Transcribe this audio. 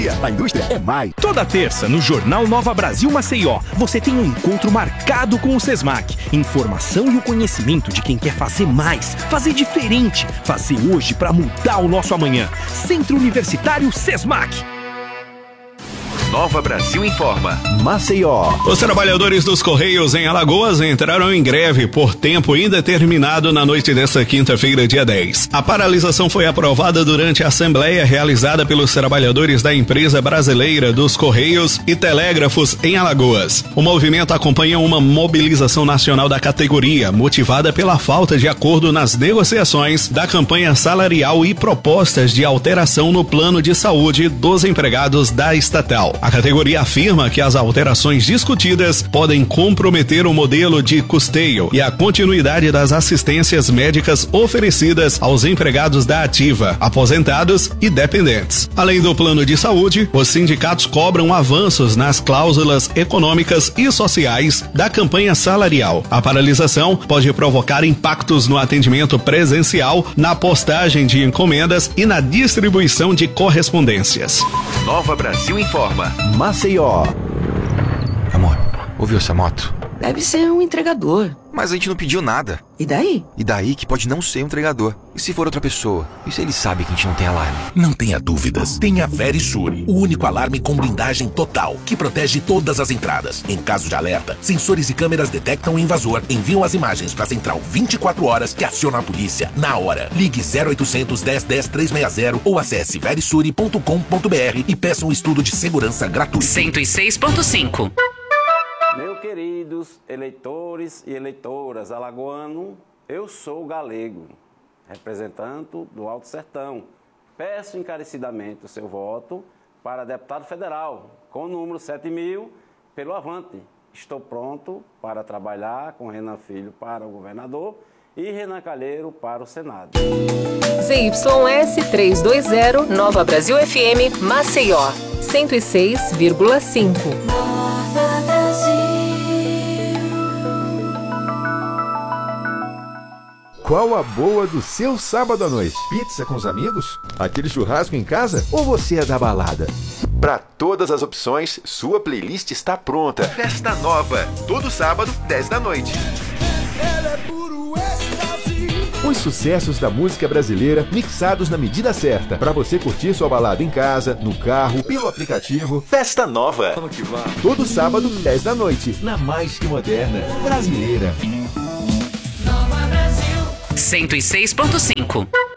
dia. A indústria é mais. Toda terça, no Jornal Nova Brasil Maceió, você tem um encontro marcado com o Sesmac. Informação e o conhecimento de quem quer fazer mais, fazer diferente, fazer hoje para mudar o nosso amanhã. Centro Universitário Sesmac. Nova Brasil informa. Maceió. Os trabalhadores dos Correios em Alagoas entraram em greve por tempo indeterminado na noite desta quinta-feira, dia 10. A paralisação foi aprovada durante a assembleia realizada pelos trabalhadores da empresa brasileira dos Correios e Telégrafos em Alagoas. O movimento acompanha uma mobilização nacional da categoria, motivada pela falta de acordo nas negociações da campanha salarial e propostas de alteração no plano de saúde dos empregados da estatal. A categoria afirma que as alterações discutidas podem comprometer o modelo de custeio e a continuidade das assistências médicas oferecidas aos empregados da ativa, aposentados e dependentes. Além do plano de saúde, os sindicatos cobram avanços nas cláusulas econômicas e sociais da campanha salarial. A paralisação pode provocar impactos no atendimento presencial, na postagem de encomendas e na distribuição de correspondências. Nova Brasil informa. Maceió. Amor, ouviu essa moto? Deve ser um entregador. Mas a gente não pediu nada. E daí? E daí que pode não ser um entregador. E se for outra pessoa? E se ele sabe que a gente não tem alarme? Não tenha dúvidas. Tenha Verisure, o único alarme com blindagem total, que protege todas as entradas. Em caso de alerta, sensores e câmeras detectam o invasor, enviam as imagens para a central 24 horas que aciona a polícia na hora. Ligue 0800 10 10 360 ou acesse verisure.com.br e peça um estudo de segurança gratuito. 106.5. Meus queridos eleitores e eleitoras alagoano, eu sou galego, representante do Alto Sertão. Peço encarecidamente o seu voto para deputado federal, com o número 7000, pelo Avante. Estou pronto para trabalhar com Renan Filho para o governador e Renan Calheiro para o Senado. ZYS 320, Nova Brasil FM, Maceió, 106,5. Qual a boa do seu sábado à noite? Pizza com os amigos? Aquele churrasco em casa? Ou você é da balada? Para todas as opções, sua playlist está pronta. Festa Nova, todo sábado, 10 da noite. Os sucessos da música brasileira mixados na medida certa, para você curtir sua balada em casa, no carro, pelo aplicativo. Festa Nova. Todo sábado, 10 da noite, na mais que moderna brasileira. 106.5.